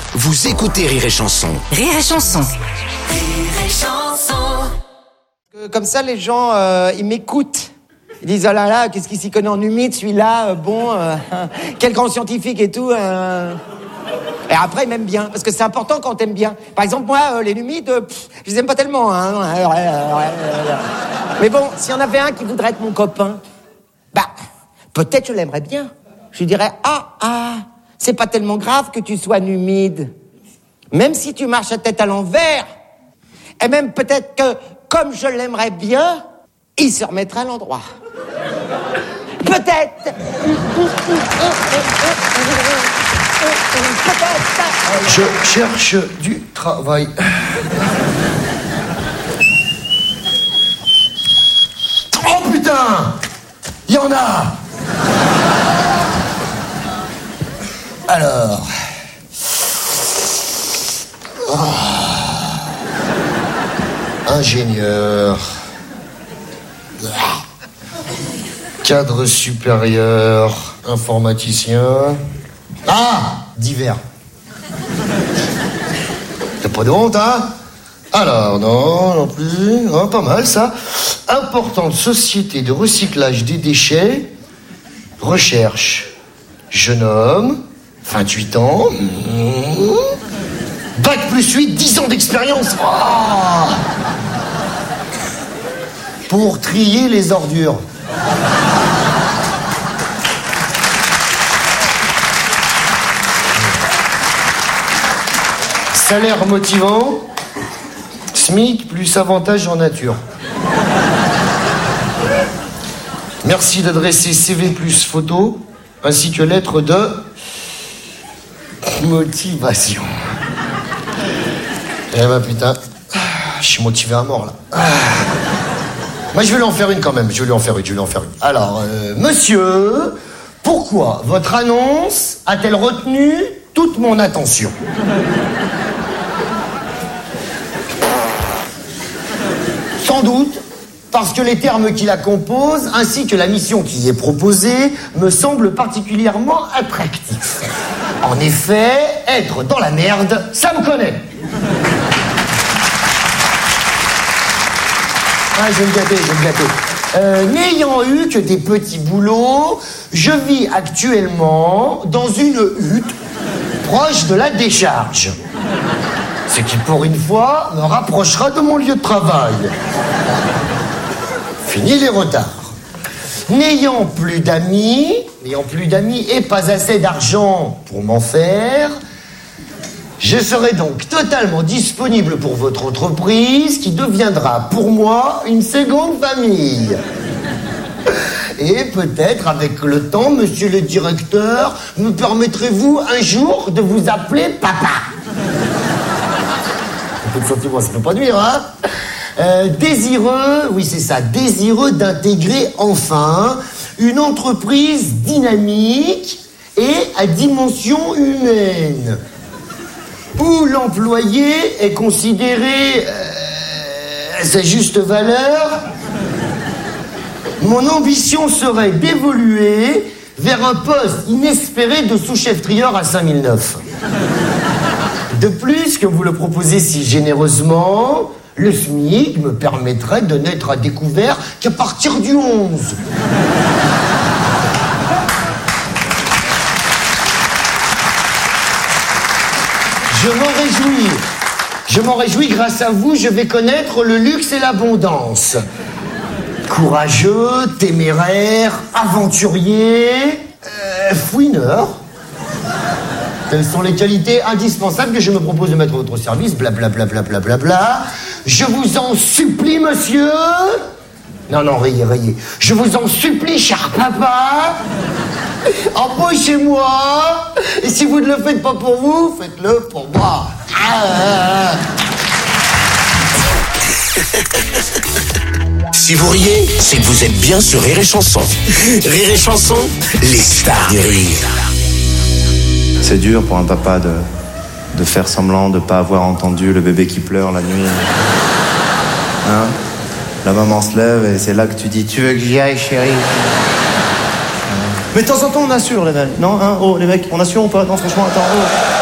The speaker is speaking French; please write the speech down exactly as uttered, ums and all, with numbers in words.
Vous écoutez Rire et Chanson. Rire et Chanson. Rire et Chanson. Comme ça, les gens, euh, ils m'écoutent. Ils disent, oh là là, qu'est-ce qu'il s'y connaît en humide, celui-là, euh, bon, euh, quel grand scientifique et tout. Euh... Et après, ils m'aiment bien, parce que c'est important quand t'aimes bien. Par exemple, moi, euh, les humides, euh, pff, je les aime pas tellement. Hein. Mais bon, s'il y en avait un qui voudrait être mon copain, bah, peut-être je l'aimerais bien. Je lui dirais, ah, ah, c'est pas tellement grave que tu sois humide. Même si tu marches la tête à l'envers. Et même peut-être que, comme je l'aimerais bien, il se remettrait à l'endroit. Peut-être. Peut-être. Je cherche du travail. Oh putain! Il y en a! Alors... Oh. Ingénieur... Cadre supérieur... Informaticien... Ah! Divers. T'as pas de honte, hein? Alors, non, non plus. Oh, pas mal, ça. Importante société de recyclage des déchets. Recherche. Jeune homme. vingt-huit ans. Mmh. Bac plus huit, dix ans d'expérience. Oh. Pour trier les ordures. Salaire motivant, SMIC plus avantage en nature. Merci d'adresser C V plus photo, ainsi que lettre de motivation. Eh ben putain, je suis motivé à mort là. Moi je vais lui en faire une quand même, je vais lui en faire une, je vais lui en faire une. Alors, euh, monsieur, pourquoi votre annonce a-t-elle retenu toute mon attention ? Sans doute parce que les termes qui la composent, ainsi que la mission qui y est proposée, me semblent particulièrement attractifs. En effet, être dans la merde, ça me connaît. Ah, je vais me gâter, je vais me gâter. Euh, n'ayant eu que des petits boulots, je vis actuellement dans une hutte proche de la décharge. Ce qui, pour une fois, me rapprochera de mon lieu de travail. Fini les retards. N'ayant plus d'amis, n'ayant plus d'amis et pas assez d'argent pour m'en faire, je serai donc totalement disponible pour votre entreprise qui deviendra pour moi une seconde famille. Et peut-être, avec le temps, monsieur le directeur, me permettrez-vous un jour de vous appeler papa. Un peu de sentiment, ça peut pas nuire, hein? Euh, désireux, oui c'est ça, désireux d'intégrer enfin une entreprise dynamique et à dimension humaine, où l'employé est considéré euh, à sa juste valeur. Mon ambition serait d'évoluer vers un poste inespéré de sous-chef trieur à cinq mille neuf. De plus, que vous le proposez si généreusement, le SMIC me permettrait de n'être à découvert qu'à partir du onze. Je m'en réjouis. Je m'en réjouis, grâce à vous, je vais connaître le luxe et l'abondance. Courageux, téméraire, aventurier, euh, fouineur. Telles sont les qualités indispensables que je me propose de mettre à votre service, blablabla, bla, bla, bla, bla. Je vous en supplie, monsieur. Non, non, riez, riez. Je vous en supplie, cher papa. Embauchez-moi. Et si vous ne le faites pas pour vous, faites-le pour moi. Ah. Si vous riez, c'est que vous êtes bien sur Rire et Chanson. Rire et Chanson, les stars du rire. C'est dur pour un papa de, de faire semblant de ne pas avoir entendu le bébé qui pleure la nuit. Hein? La maman se lève et c'est là que tu dis « Tu veux que j'y aille, chérie ?» Mais de temps en temps, on assure, les mecs. Non, hein? Oh, les mecs, on assure ou pas? Non, franchement, attends, oh.